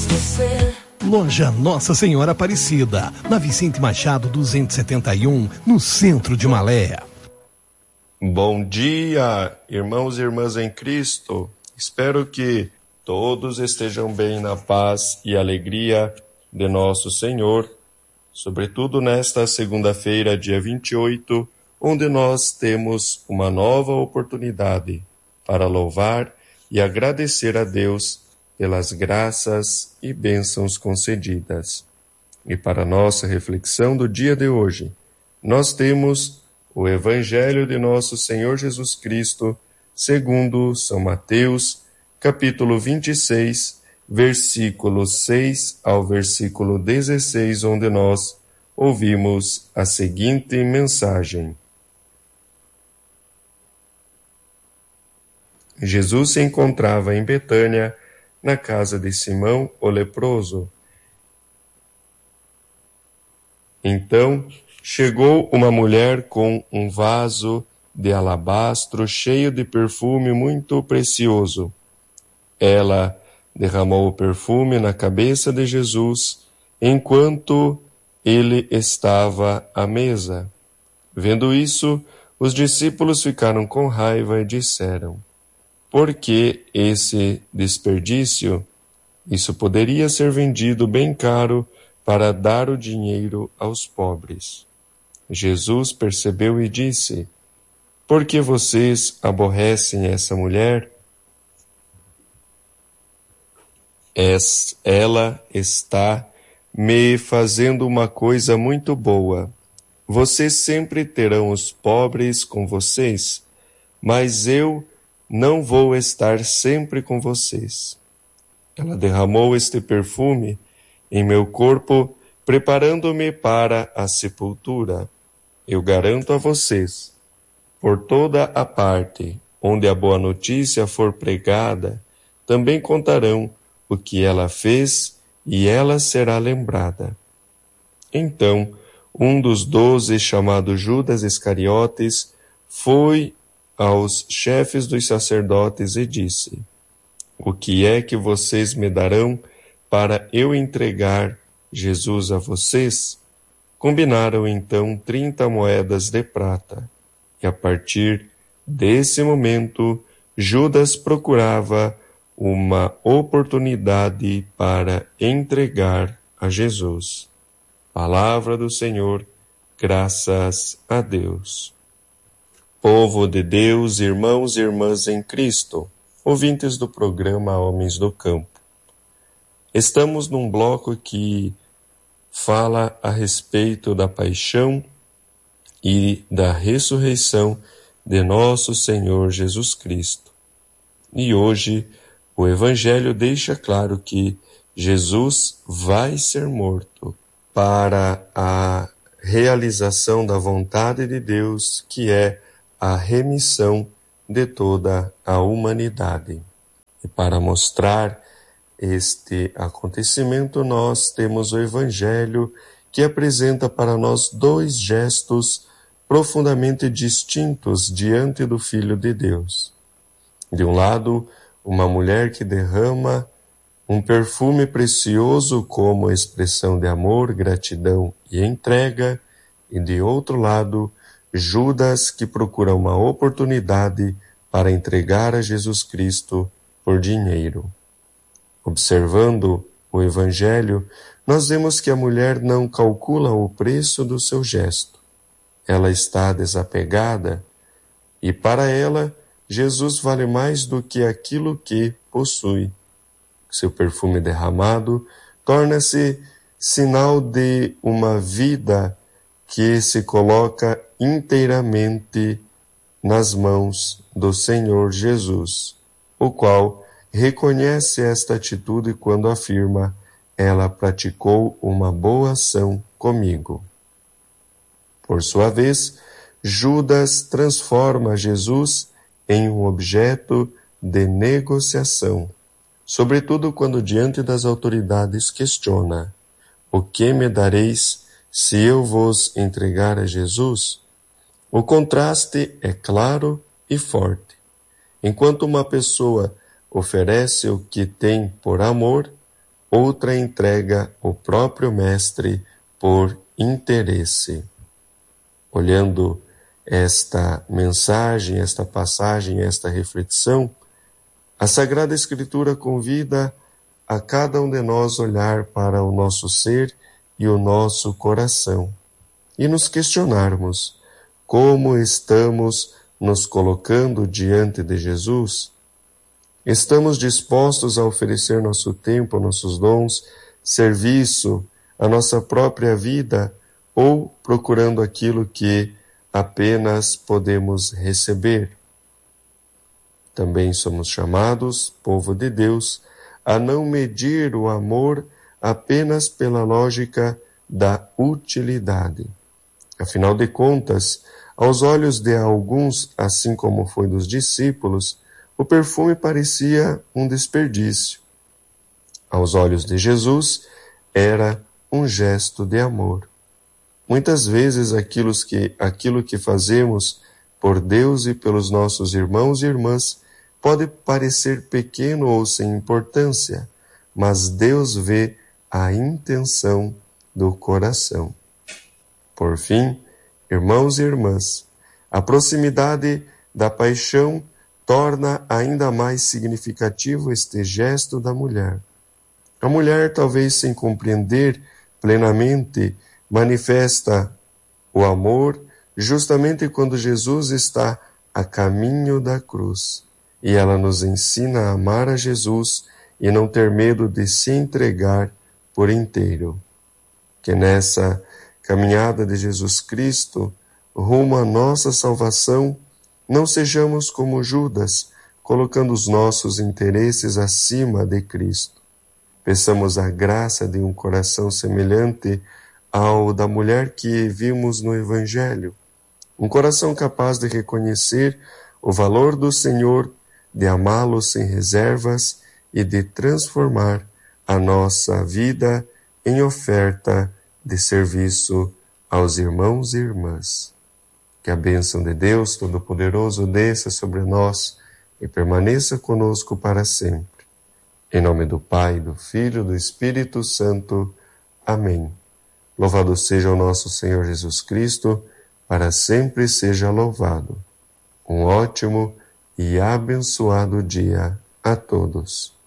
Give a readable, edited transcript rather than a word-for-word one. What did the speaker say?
você. Loja Nossa Senhora Aparecida, na Vicente Machado 271, no centro de Malé. Bom dia, irmãos e irmãs em Cristo. Espero que todos estejam bem na paz e alegria de nosso Senhor, sobretudo nesta segunda-feira, dia 28, onde nós temos uma nova oportunidade para louvar e agradecer a Deus pelas graças e bênçãos concedidas. E para nossa reflexão do dia de hoje, nós temos o Evangelho de nosso Senhor Jesus Cristo, segundo São Mateus, capítulo 26, versículo 6 ao versículo 16, onde nós ouvimos a seguinte mensagem. Jesus se encontrava em Betânia, na casa de Simão, o leproso. Então chegou uma mulher com um vaso de alabastro cheio de perfume muito precioso. Ela derramou o perfume na cabeça de Jesus, enquanto ele estava à mesa. Vendo isso, os discípulos ficaram com raiva e disseram: por que esse desperdício? Isso poderia ser vendido bem caro para dar o dinheiro aos pobres. Jesus percebeu e disse: por que vocês aborrecem essa mulher? Ela está me fazendo uma coisa muito boa. Vocês sempre terão os pobres com vocês, mas eu não vou estar sempre com vocês. Ela derramou este perfume em meu corpo, preparando-me para a sepultura. Eu garanto a vocês, por toda a parte onde a boa notícia for pregada, também contarão o que ela fez e ela será lembrada. Então, um dos 12, chamado Judas Iscariotes, foi aos chefes dos sacerdotes e disse: o que é que vocês me darão para eu entregar Jesus a vocês? Combinaram então 30 moedas de prata. E a partir desse momento, Judas procurava uma oportunidade para entregar a Jesus. Palavra do Senhor, graças a Deus. Povo de Deus, irmãos e irmãs em Cristo, ouvintes do programa Homens do Campo. Estamos num bloco que fala a respeito da paixão e da ressurreição de nosso Senhor Jesus Cristo. E hoje o Evangelho deixa claro que Jesus vai ser morto para a realização da vontade de Deus, que é a remissão de toda a humanidade. E para mostrar este acontecimento, nós temos o Evangelho que apresenta para nós dois gestos profundamente distintos diante do Filho de Deus. De um lado, uma mulher que derrama um perfume precioso como expressão de amor, gratidão e entrega, e de outro lado, Judas, que procura uma oportunidade para entregar a Jesus Cristo por dinheiro. Observando o Evangelho, nós vemos que a mulher não calcula o preço do seu gesto. Ela está desapegada e, para ela, Jesus vale mais do que aquilo que possui. Seu perfume derramado torna-se sinal de uma vida que se coloca inteiramente nas mãos do Senhor Jesus, o qual reconhece esta atitude quando afirma: ela praticou uma boa ação comigo. Por sua vez, Judas transforma Jesus em um objeto de negociação, sobretudo quando diante das autoridades questiona: o que me dareis se eu vos entregar a Jesus? O contraste é claro e forte. Enquanto uma pessoa oferece o que tem por amor, outra entrega o próprio Mestre por interesse. Olhando esta mensagem, esta passagem, esta reflexão, a Sagrada Escritura convida a cada um de nós olhar para o nosso ser e o nosso coração e nos questionarmos como estamos nos colocando diante de Jesus. Estamos dispostos a oferecer nosso tempo, nossos dons, serviço, a nossa própria vida, ou procurando aquilo que apenas podemos receber? Também somos chamados, povo de Deus, a não medir o amor apenas pela lógica da utilidade. Afinal de contas, aos olhos de alguns, assim como foi dos discípulos, o perfume parecia um desperdício. Aos olhos de Jesus, era um gesto de amor. Muitas vezes aquilo que fazemos por Deus e pelos nossos irmãos e irmãs pode parecer pequeno ou sem importância, mas Deus vê a intenção do coração. Por fim, irmãos e irmãs, a proximidade da paixão torna ainda mais significativo este gesto da mulher. A mulher, talvez sem compreender plenamente, manifesta o amor justamente quando Jesus está a caminho da cruz. E ela nos ensina a amar a Jesus e não ter medo de se entregar por inteiro. Que nessa caminhada de Jesus Cristo, rumo à nossa salvação, não sejamos como Judas, colocando os nossos interesses acima de Cristo. Peçamos a graça de um coração semelhante ao da mulher que vimos no Evangelho. Um coração capaz de reconhecer o valor do Senhor, de amá-lo sem reservas e de transformar a nossa vida em oferta de serviço aos irmãos e irmãs. Que a bênção de Deus Todo-Poderoso desça sobre nós e permaneça conosco para sempre. Em nome do Pai, do Filho e do Espírito Santo. Amém. Louvado seja o nosso Senhor Jesus Cristo, para sempre seja louvado. Um ótimo e abençoado dia a todos.